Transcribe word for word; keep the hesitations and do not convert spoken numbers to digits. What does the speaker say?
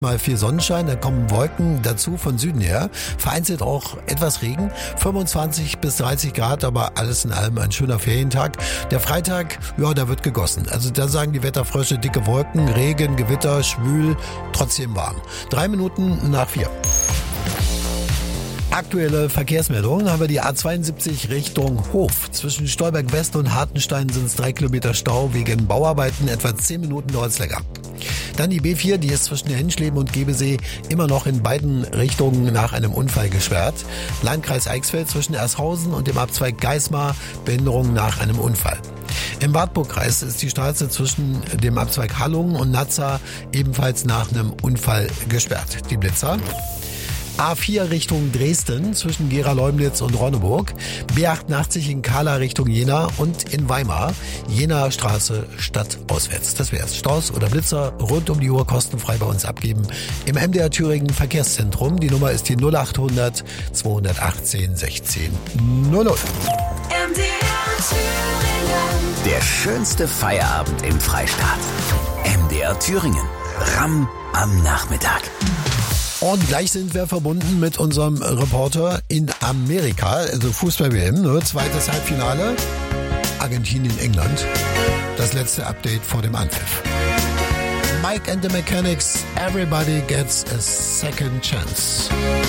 Mal viel Sonnenschein, dann kommen Wolken dazu von Süden her. Vereinzelt auch etwas Regen, fünfundzwanzig bis dreißig Grad, aber alles in allem ein schöner Ferientag. Der Freitag, ja, da wird gegossen. Also da sagen die Wetterfrösche, dicke Wolken, Regen, Gewitter, schwül, trotzdem warm. Drei Minuten nach vier. Aktuelle Verkehrsmeldungen haben wir die A zweiundsiebzig Richtung Hof. Zwischen Stolberg West und Hartenstein sind es drei Kilometer Stau wegen Bauarbeiten. Etwa zehn Minuten dauert es länger. Dann die B vier, die ist zwischen Henschleben und Gebesee immer noch in beiden Richtungen nach einem Unfall gesperrt. Landkreis Eichsfeld zwischen Ershausen und dem Abzweig Geismar, Behinderung nach einem Unfall. Im Wartburgkreis ist die Straße zwischen dem Abzweig Hallungen und Nazza ebenfalls nach einem Unfall gesperrt. Die Blitzer. A vier Richtung Dresden zwischen Gera-Leumnitz und Ronneburg, B achtundachtzig in Kahla Richtung Jena und in Weimar, Jena Straße stadtauswärts. Das wär's. Staus oder Blitzer rund um die Uhr kostenfrei bei uns abgeben im M D R Thüringen Verkehrszentrum. Die Nummer ist die null achthundert zweihundertachtzehn sechzehn null null. M D R Thüringen. Der schönste Feierabend im Freistaat. M D R Thüringen. Ramm am Nachmittag. Und gleich sind wir verbunden mit unserem Reporter in Amerika, also Fußball-W M, ne? Zweites Halbfinale, Argentinien, England. Das letzte Update vor dem Anpfiff. Mike and the Mechanics, everybody gets a second chance.